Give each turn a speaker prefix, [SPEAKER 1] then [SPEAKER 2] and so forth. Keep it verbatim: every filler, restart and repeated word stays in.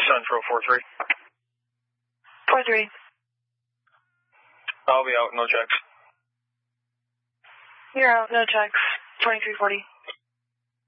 [SPEAKER 1] Central four three.
[SPEAKER 2] four three.
[SPEAKER 1] I'll be out, no checks.
[SPEAKER 2] You're out, no checks. twenty-three forty.